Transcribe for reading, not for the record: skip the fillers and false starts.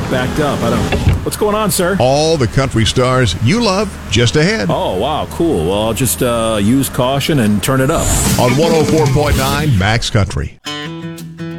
backed up. I don't. What's going on, sir? All the country stars you love just ahead. Oh, wow, cool. Well, I'll just use caution and turn it up. On 104.9 Max Country.